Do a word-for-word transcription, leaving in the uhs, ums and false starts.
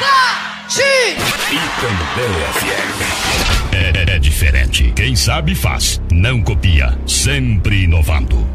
Itambé F M. É, é diferente. Quem sabe faz. Não copia. Sempre inovando.